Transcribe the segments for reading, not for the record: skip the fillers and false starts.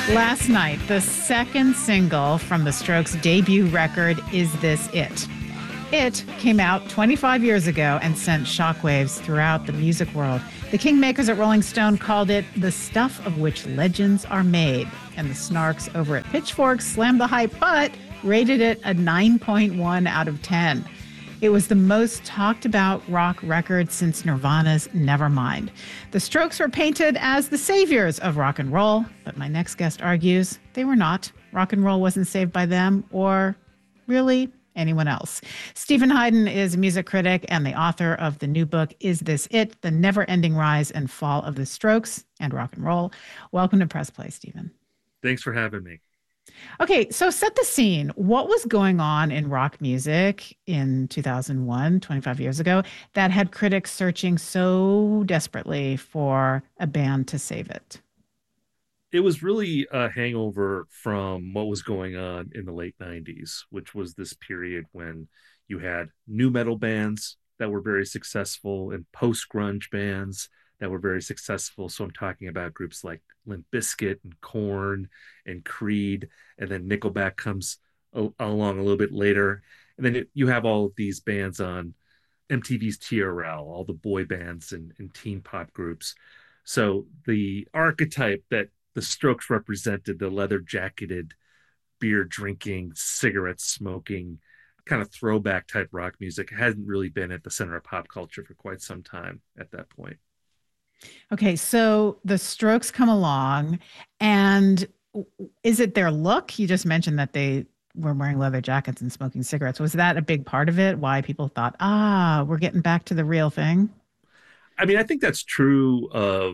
Last night, the second single from the Strokes' debut record, Is This It? It came out 25 years ago and sent shockwaves throughout the music world. The Kingmakers at Rolling Stone called it the stuff of which legends are made. And the Snarks over at Pitchfork slammed the hype, but rated it a 9.1 out of 10. It was the most talked about rock record since Nirvana's Nevermind. The Strokes were painted as the saviors of rock and roll, but my next guest argues they were not. Rock and roll wasn't saved by them or really anyone else. Steven Hyden is a music critic and the author of the new book, Is This It? The Never-Ending Rise and Fall of the Strokes and Rock and Roll. Welcome to Press Play, Steven. Thanks for having me. Okay, so set the scene. What was going on in rock music in 2001, 25 years ago, that had critics searching so desperately for a band to save it? It was really a hangover from what was going on in the late 90s, which was this period when you had nu metal bands that were very successful and post-grunge bands that were very successful. So I'm talking about groups like Limp Bizkit and Korn and Creed, and then Nickelback comes along a little bit later. And then you have all of these bands on MTV's TRL, all the boy bands and teen pop groups. So the archetype that the Strokes represented, the leather jacketed, beer drinking, cigarette smoking, kind of throwback type rock music, hadn't really been at the center of pop culture for quite some time at that point. Okay, so the Strokes come along, and is it their look? You just mentioned that they were wearing leather jackets and smoking cigarettes. Was that a big part of it? Why people thought, we're getting back to the real thing? I mean, I think that's true of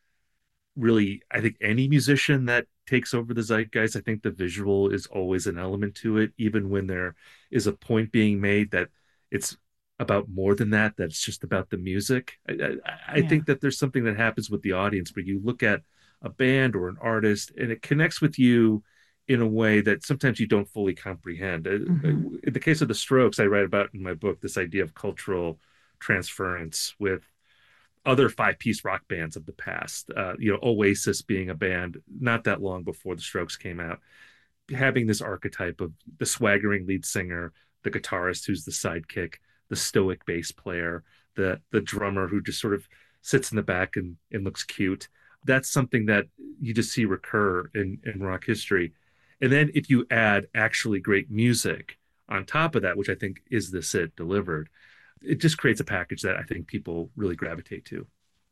really, I think any musician that takes over the zeitgeist. I think the visual is always an element to it, even when there is a point being made that it's about more than that, that's just about the music. I think that there's something that happens with the audience where you look at a band or an artist and it connects with you in a way that sometimes you don't fully comprehend. In the case of the Strokes, I write about in my book this idea of cultural transference with other five-piece rock bands of the past. Oasis being a band not that long before the Strokes came out, having this archetype of the swaggering lead singer, the guitarist who's the sidekick, the stoic bass player, the drummer who just sort of sits in the back and looks cute. That's something that you just see recur in rock history. And then if you add actually great music on top of that, which I think Is This It delivered, it just creates a package that I think people really gravitate to.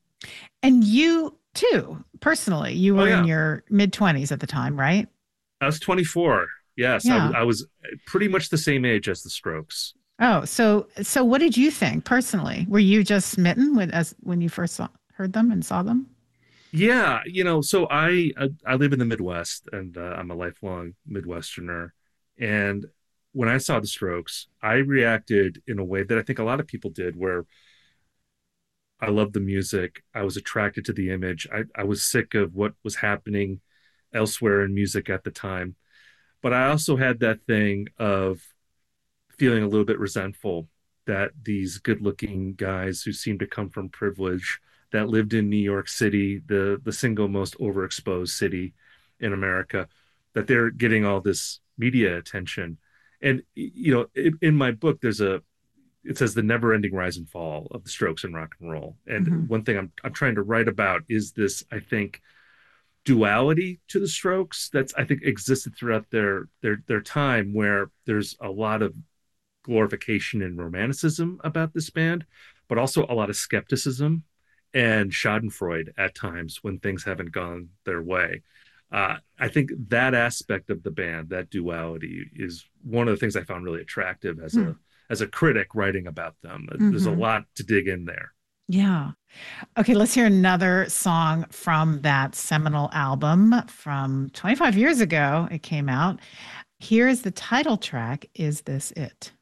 And you too, personally, you were in your mid-20s at the time, right? I was 24. Yes, yeah. I was pretty much the same age as the Strokes. Oh, so what did you think personally? Were you just smitten when you first heard them and saw them? Yeah, so I live in the Midwest, and I'm a lifelong Midwesterner. And when I saw the Strokes, I reacted in a way that I think a lot of people did, where I loved the music. I was attracted to the image. I was sick of what was happening elsewhere in music at the time. But I also had that thing of feeling a little bit resentful that these good-looking guys who seemed to come from privilege, that lived in New York City, the single most overexposed city in America, that they're getting all this media attention. And, in my book, it says the never-ending rise and fall of the Strokes and rock and roll. And one thing I'm trying to write about is this, I think, duality to the Strokes that's, I think, existed throughout their time, where there's a lot of glorification and romanticism about this band, but also a lot of skepticism and schadenfreude at times when things haven't gone their way. I think that aspect of the band, that duality, is one of the things I found really attractive as a critic writing about them. There's a lot to dig in there. Yeah. Okay, let's hear another song from that seminal album from 25 years ago. It came out. Here is the title track, Is This It?